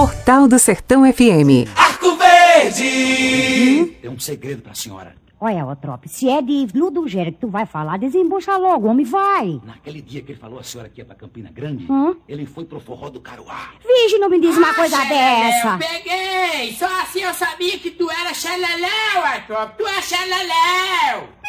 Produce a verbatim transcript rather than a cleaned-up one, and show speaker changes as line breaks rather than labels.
Portal do Sertão F M.
Arco Verde!
Hum? Tem um segredo pra senhora.
Olha, ô Trope, se é de Ludogério que tu vai falar, desembucha logo, homem, vai.
Naquele dia que ele falou a senhora que ia pra Campina Grande,
hum?
ele foi pro forró do Caruá.
Vige, não me diz uma ah, coisa
xeleléu,
dessa.
Eu peguei! Só assim eu sabia que tu era xeleléu, Trope. Tu é xeleléu!